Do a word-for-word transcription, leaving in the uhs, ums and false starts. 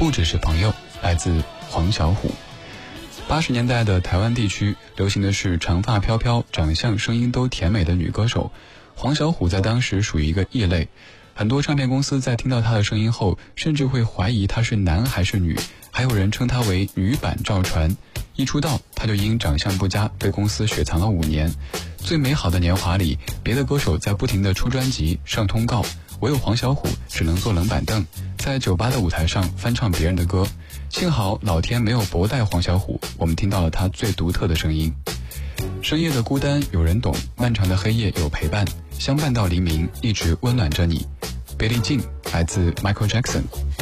不只是朋友，来自黄小琥。八十年代的台湾地区流行的是长发飘飘、长相声音都甜美的女歌手，黄小琥在当时属于一个异类。很多唱片公司在听到她的声音后，甚至会怀疑她是男还是女，还有人称她为女版赵传。一出道，她就因长相不佳被公司雪藏了五年。最美好的年华里，别的歌手在不停地出专辑、上通告，唯有黄小琥只能坐冷板凳，在酒吧的舞台上翻唱别人的歌。幸好老天没有薄待黄小琥，我们听到了她最独特的声音。深夜的孤单有人懂，漫长的黑夜有陪伴，相伴到黎明，一直温暖着你。Billie Jean来自 Michael Jackson。